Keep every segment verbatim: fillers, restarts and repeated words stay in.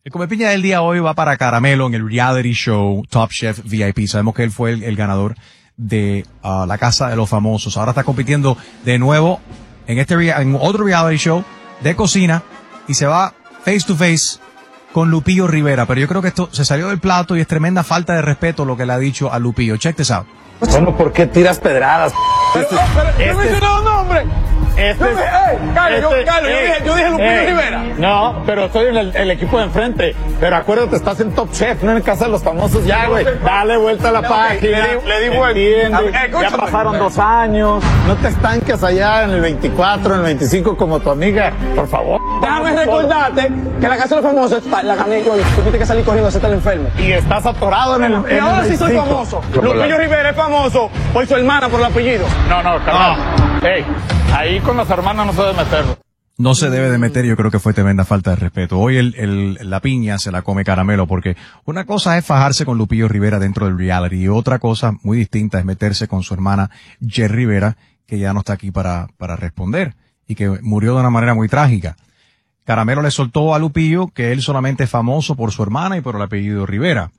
El Come Piña del día hoy va para Caramelo en el reality show Top Chef V I P. Sabemos que él fue el, el ganador de uh, la Casa de los Famosos. Ahora está compitiendo de nuevo en este en otro reality show de cocina y se va face to face con Lupillo Rivera. Pero yo creo que esto se salió del plato y es tremenda falta de respeto lo que le ha dicho a Lupillo. Check this out. Bueno, ¿por qué tiras pedradas? Pero, este, pero, este, no me hice nada, nombre. Este, no me, hey, Carlos, este, yo, Carlos, hey, yo dije, yo dije Lupillo hey, Rivera. No, pero estoy en el, el equipo de enfrente. Pero acuérdate, estás en Top Chef, no en Casa de los Famosos ya, güey. Dale vuelta a la no, página. Le di, le di vuelta. Eh, ya pasaron dos años. No te estanques allá en el veinticuatro, en el veinticinco como tu amiga. Por favor. Déjame recordarte que la Casa de los Famosos la gané yo. Tú tienes que salir corriendo a hacerte el enfermo. Y estás atorado en el. Y en ahora el sí soy famoso. Lupillo Rivera es famoso por su hermana, por el apellido. No, no, carnal. Ey, ahí con los hermanos no se debe meter. No se debe de meter, yo creo que fue tremenda falta de respeto. Hoy el, el, la piña se la come Caramelo porque una cosa es fajarse con Lupillo Rivera dentro del reality y otra cosa muy distinta es meterse con su hermana Jer Rivera, que ya no está aquí para, para responder y que murió de una manera muy trágica. Caramelo le soltó a Lupillo que él solamente es famoso por su hermana y por el apellido Rivera.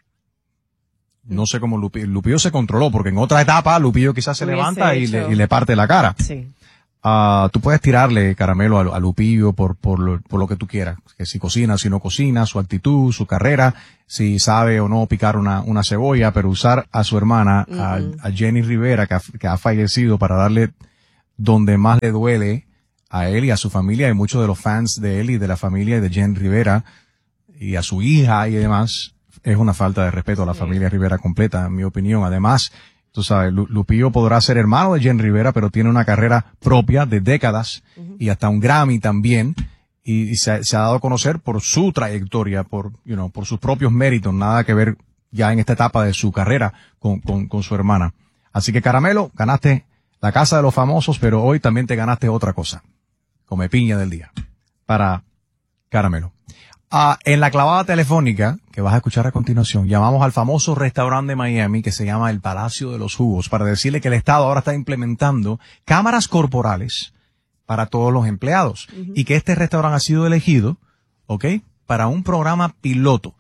No sé cómo Lupillo, Lupillo se controló porque en otra etapa Lupillo quizás se levanta y le, y le parte la cara. Sí. Uh, tú puedes tirarle Caramelo a, a Lupillo por, por, lo, por lo que tú quieras. Que si cocina, si no cocina, su actitud, su carrera, si sabe o no picar una, una cebolla, pero usar a su hermana, uh-huh. a, a Jenny Rivera, que ha, que ha fallecido, para darle donde más le duele a él y a su familia y muchos de los fans de él y de la familia de Jenny Rivera y a su hija y demás, es una falta de respeto a la sí. familia Rivera completa, en mi opinión. Además, tú sabes, Lupillo podrá ser hermano de Jen Rivera, pero tiene una carrera propia de décadas uh-huh. y hasta un Grammy también. Y, y se, se ha dado a conocer por su trayectoria, por, you know, por sus propios méritos, nada que ver ya en esta etapa de su carrera con, con, con su hermana. Así que Caramelo, ganaste la Casa de los Famosos, pero hoy también te ganaste otra cosa. Come Piña del día. Para Caramelo. Ah, en la clavada telefónica, que vas a escuchar a continuación, llamamos al famoso restaurante de Miami que se llama el Palacio de los Jugos para decirle que el Estado ahora está implementando cámaras corporales para todos los empleados uh-huh. y que este restaurante ha sido elegido, ¿ok?, para un programa piloto.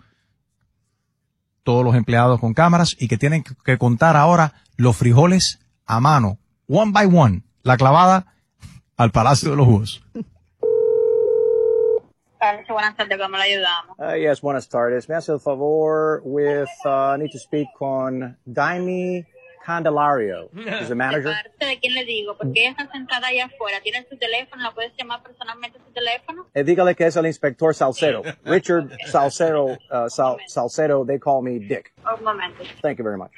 Todos los empleados con cámaras y que tienen que contar ahora los frijoles a mano, one by one, la clavada al Palacio de los Jugos. Buenas tardes, ¿cómo le ayudamos? Uh, yes, buenas tardes. Me hace el favor with, uh, need to speak con Daimi Candelario. Is the manager? ¿De parte de quién le digo? Porque ella está sentada allá afuera. ¿Tiene su teléfono? ¿La puedes llamar personalmente a su teléfono? Eh, dígale que es el inspector Salcedo. Richard Salcedo, uh, Sal, Salcedo, they call me Dick. Un momento. Thank you very much.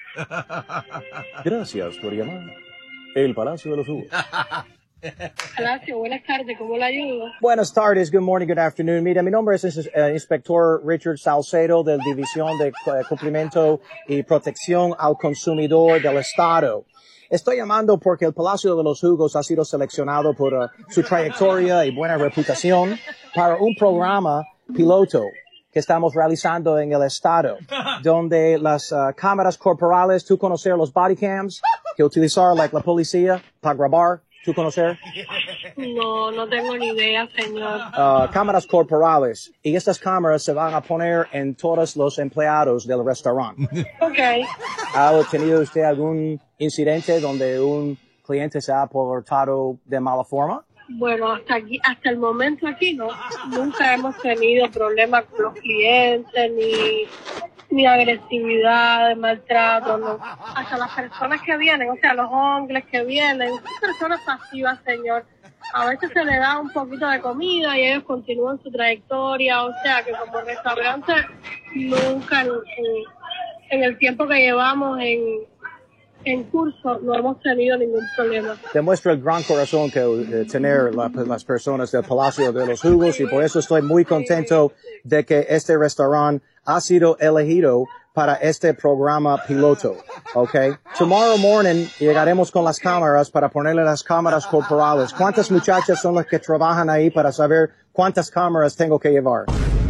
Gracias por llamar. El Palacio de los Jugos. Palacio, buenas tardes, ¿cómo le ayudo? Buenas tardes, good morning, good afternoon. Mira, mi nombre es uh, Inspector Richard Salcedo de la División de uh, Cumplimiento y Protección al Consumidor del Estado. Estoy llamando porque el Palacio de los Jugos ha sido seleccionado por uh, su trayectoria y buena reputación para un programa piloto que estamos realizando en el Estado, donde las uh, cámaras corporales, tú conocer los body cams que utilizar like, la policía para grabar. ¿Tú conocer? No, no tengo ni idea, señor. Uh, cámaras corporales. Y estas cámaras se van a poner en todos los empleados del restaurante. Ok. ¿Ha tenido usted algún incidente donde un cliente se ha portado de mala forma? Bueno, hasta aquí, hasta el momento aquí no. Nunca hemos tenido problemas con los clientes, ni, ni agresividad, maltrato, no. Hasta las personas que vienen, o sea, los hombres que vienen, son personas pasivas, señor. A veces se le da un poquito de comida y ellos continúan su trayectoria, o sea, que como restaurante nunca en, en, en el tiempo que llevamos en en curso no hemos tenido ningún problema. Demuestra el gran corazón que eh, tener la, las personas del Palacio de los Jugos y por eso estoy muy contento de que este restaurante ha sido elegido para este programa piloto, okay? Tomorrow morning llegaremos con las cámaras para ponerle las cámaras corporales. ¿Cuántas muchachas son las que trabajan ahí para saber cuántas cámaras tengo que llevar?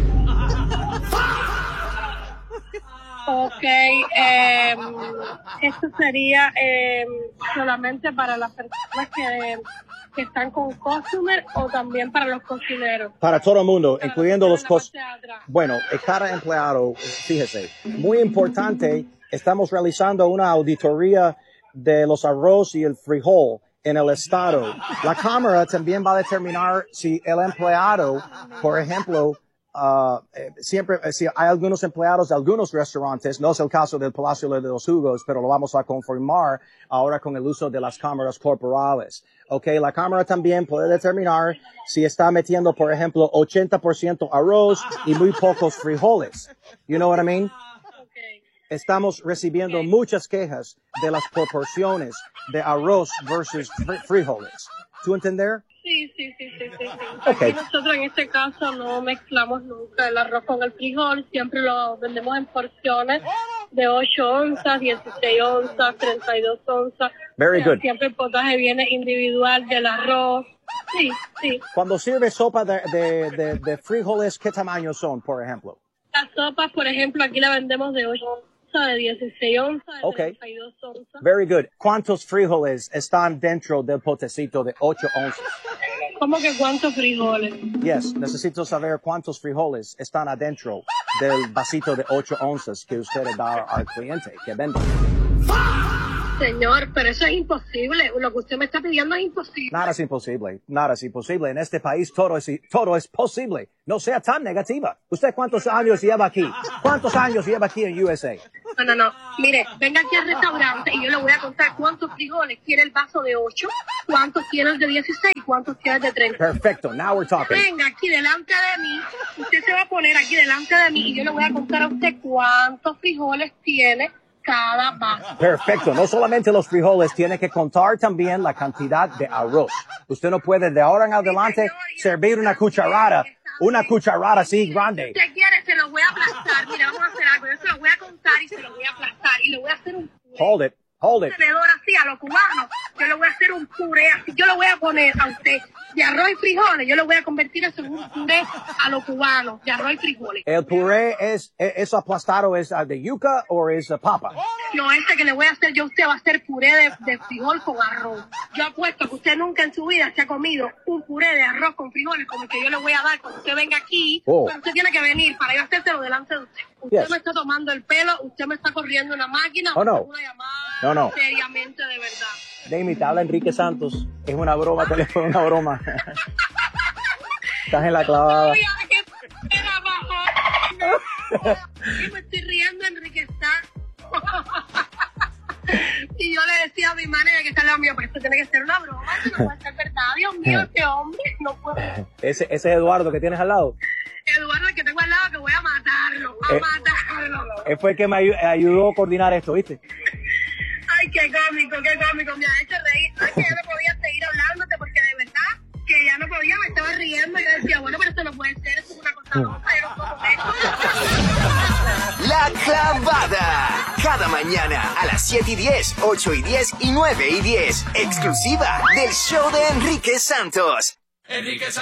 Ok, eh, esto sería eh, solamente para las personas que que están con customer o también para los cocineros. Para todo el mundo, Para incluyendo los la cos... parte de atrás. Bueno, eh, cada empleado, fíjese, muy importante, estamos realizando una auditoría de los arroz y el frijol en el estado. La cámara también va a determinar si el empleado, por ejemplo, uh, eh, siempre, eh, si hay algunos empleados de algunos restaurantes, no es el caso del Palacio de los Jugos, pero lo vamos a confirmar ahora con el uso de las cámaras corporales. Okay, la cámara también puede determinar si está metiendo, por ejemplo, ochenta por ciento arroz y muy pocos frijoles. You know what I mean? Estamos recibiendo okay. muchas quejas de las proporciones de arroz versus fr frijoles. ¿Tú entender? Sí, sí, sí, sí, sí. sí. Okay. Aquí nosotros en este caso no mezclamos nunca el arroz con el frijol, siempre lo vendemos en porciones de ocho onzas, dieciséis onzas, treinta y dos onzas. Very good. Siempre el potaje viene individual del arroz. Sí, sí. Cuando sirve sopa de, de, de, de frijoles, ¿qué tamaño son, por ejemplo? Las sopas, por ejemplo, aquí la vendemos de ocho onzas, de dieciséis onzas, de okay. treinta y dos onzas. Very good. ¿Cuántos frijoles están dentro del potecito de ocho onzas? ¿Cómo que cuántos frijoles? Yes, necesito saber cuántos frijoles están adentro del vasito de ocho onzas que usted da al cliente que vende. Señor, pero eso es imposible. Lo que usted me está pidiendo es imposible. Nada es imposible. Nada es imposible. En este país todo es, todo es posible. No sea tan negativa. ¿Usted cuántos años lleva aquí? ¿Cuántos años lleva aquí en U S A? No, no, no. Mire, venga aquí al restaurante y yo le voy a contar cuántos frijoles quiere el vaso de ocho, cuántos quiere el de dieciséis, cuántos quiere el de treinta. Perfecto. Now we're talking. Venga aquí delante de mí. Usted se va a poner aquí delante de mí y yo le voy a contar a usted cuántos frijoles tiene cada vaso. Perfecto. No solamente los frijoles, tiene que contar también la cantidad de arroz. Usted no puede de ahora en adelante servir una cucharada, una cucharada así grande. Si usted quiere, se lo voy a aplastar. Mira, vamos a hacer algo. Yo se lo voy a contar y se lo voy a aplastar. Y le voy a hacer un Hold it. Hold it. tenedor así a los cubanos. Yo le voy a hacer un puré así. Yo le voy a poner a usted de arroz y frijoles. Yo le voy a convertir eso en un puré a los cubanos de arroz y frijoles. ¿El puré es, es aplastado, es de yuca o es papa? No, ese que le voy a hacer yo a usted va a ser puré de, de frijol con arroz. Yo apuesto que usted nunca en su vida se ha comido un puré de arroz con frijoles como el que yo le voy a dar cuando usted venga aquí. Oh. Pero usted tiene que venir para yo hacérselo delante de usted. Usted Yes. me está tomando el pelo, usted me está corriendo una máquina, Oh, no. una llamada No, no. seriamente de verdad. Dame, te habla Enrique Santos. Es una broma, teléfono, una broma. Estás en la clavada. Oye, ¿qué era abajo? Y me estoy riendo, Enrique está. Y yo le decía a mi manager que está al lado mío, pero esto tiene que ser una broma, esto no puede ser verdad. Dios mío, este hombre no puede. Ese, ese es Eduardo que tienes al lado. Eduardo, el que tengo al lado, que voy a matarlo, a Eh, matarlo. Él fue el que me ayu- ayudó a coordinar esto, ¿viste? Ay, qué cómico, qué cómico, me ha hecho reír. Ay, que ya no podía seguir hablándote porque de verdad que ya no podía, me estaba riendo y yo decía, bueno, pero esto no puede ser, esto es una cosa loca, yo no puedo esto. La Clavada. Cada mañana a las siete y diez, ocho y diez y nueve y diez. Exclusiva del show de Enrique Santos. Enrique Santos.